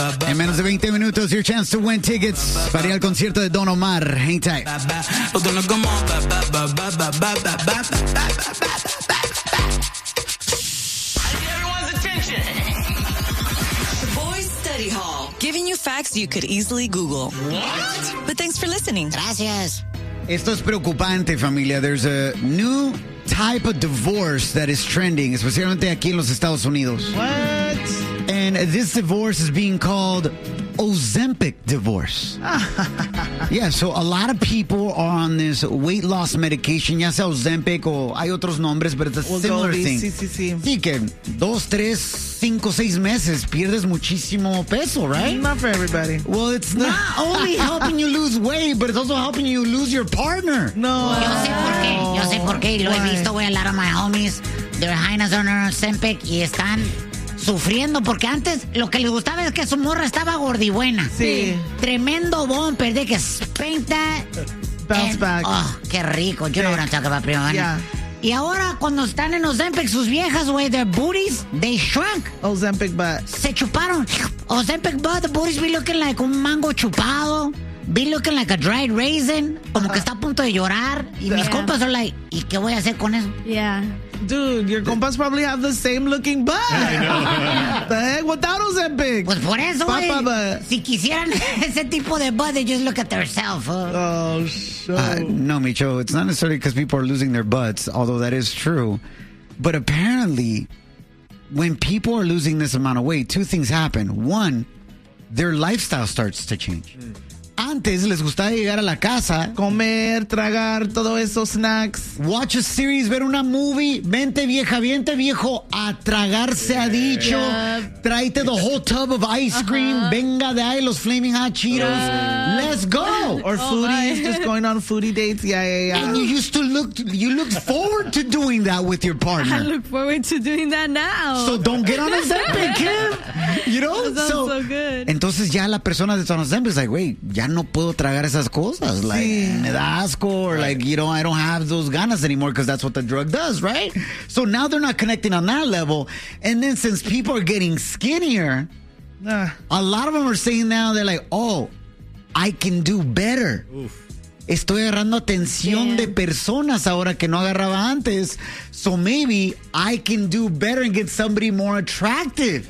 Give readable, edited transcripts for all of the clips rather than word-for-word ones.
En menos de 20 minutos, your chance to win tickets para ir al concierto de Don Omar. Hang tight. Study Hall, giving you facts you could easily Google. What? But thanks for listening. Gracias. Esto es preocupante, familia. There's a new type of divorce that is trending, especialmente aquí en los Estados Unidos. What? And this divorce is being called Ozempic divorce. Yeah, so a lot of people are on this weight loss medication, ya sea Ozempic o hay otros nombres, but it's a similar thing. Sí. Sí, que 2, 3, 5, 6 meses pierdes muchísimo peso, right? Not for everybody. Well, it's not only helping you lose weight, but it's also helping you lose your partner. No. Yo sé por qué. Lo he visto, güey, a lot of my homies. Their highness on Ozempic y están sufriendo porque antes lo que les gustaba es que su morra estaba gordibuena. Sí. Tremendo bumper de que spank that. Bounce back. Oh, qué rico. You know what I'm talking about, prima. Yeah. Y ahora cuando están en Ozempic, sus viejas, güey, their booties, they shrunk. Ozempic butt. Se chuparon. Ozempic butt, the booties be looking like un mango chupado. Be looking like a dried raisin. Como que está a punto de llorar. Y mis compas son like, ¿y qué voy a hacer con eso? Yeah. Dude, your compas probably have the same looking butt. I know. The heck without Ozempic. Pues por eso, güey. Papa butt. Si quisieran ese tipo de butt, they just look at themselves. Oh, sure. No, Micho, it's not necessarily because people are losing their butts, although that is true. But apparently, when people are losing this amount of weight, two things happen. One, their lifestyle starts to change. Antes les gustaba llegar a la casa, comer, tragar, todo eso, snacks. Watch a series, ver una movie. Vente vieja, vente viejo, a tragar se ha dicho. Tráete the whole tub of ice cream. Venga de ahí los Flaming Hot Cheetos. Let's go. Or foodies, just going on foodie dates. Yeah. And you used to you looked forward to doing that with your partner. I look forward to doing that now. So don't get on Ozempic, kid. You know? That sounds so good. Entonces ya la persona de Ozempic is like, wait, ya no puedo tragar esas cosas. Like, me da asco, or like, you know, I don't have those ganas anymore because that's what the drug does, right? So now they're not connecting on that level. And then since people are getting skinnier, a lot of them are saying now, they're like, oh, I can do better. Estoy agarrando atención de personas ahora que no agarraba antes. So maybe I can do better and get somebody more attractive.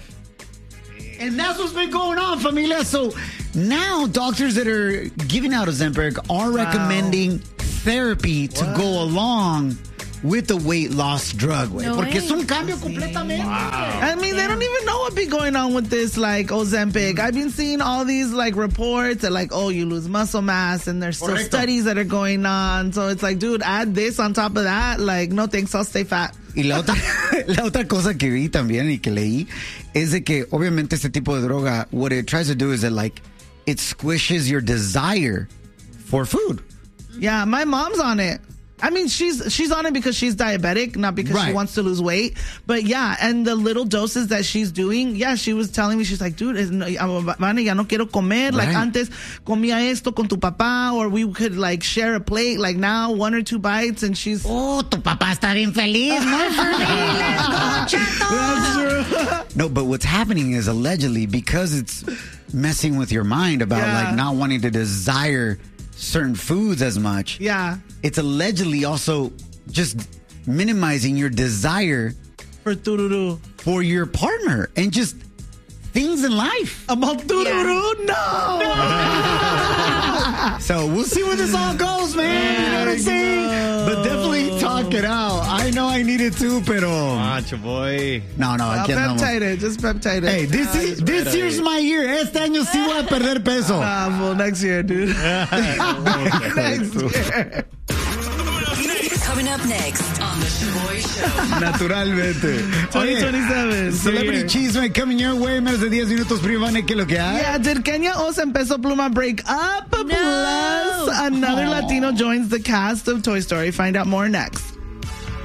And that's what's been going on, familia. So now doctors that are giving out Ozempic are recommending therapy to go along with the weight loss drug, güey. No Porque way. es un cambio completamente. I mean, they don't even know what be going on with this, like, Ozempic. I've been seeing all these, like, reports that, like, oh, you lose muscle mass, and there's still studies that are going on. So it's like, dude, add this on top of that. Like, no thanks, I'll stay fat. Y la otra cosa que vi también y que leí es de que obviamente este tipo de droga, what it tries to do is that, like, it squishes your desire for food. Yeah, my mom's on it. I mean, she's on it because she's diabetic, not because she wants to lose weight. But yeah, and the little doses that she's doing, yeah, she was telling me, she's like, dude, Vane, ya no quiero comer. Like, antes comía esto con tu papá, or we could, like, share a plate. Like, now, 1 or 2 bites, and she's... Oh, tu papá está bien feliz, ¿no? That's true. No, but what's happening is allegedly, because it's messing with your mind about, like, not wanting to desire certain foods as much. Yeah. It's allegedly also just minimizing your desire for tururu, for your partner, and just things in life. About tururu? No! So we'll see where this all goes, man. You know what I'm saying? But definitely talk it out. I know I need it too, pero... Macho boy. No, aquí andamos. Peptide it. Just peptide it. Hey, this year's my year. Este año sí voy a perder peso. Well, next year, dude. Next year. Coming up next on The Shaboy Show. Naturalmente. 2027. Celebrity Chisme coming your way. Menos de 10 minutos, Privane, ¿qué es lo que hay? Yeah, did Kenya Oz and Peso Pluma break up? No. Plus, another Latino joins the cast of Toy Story. Find out more next.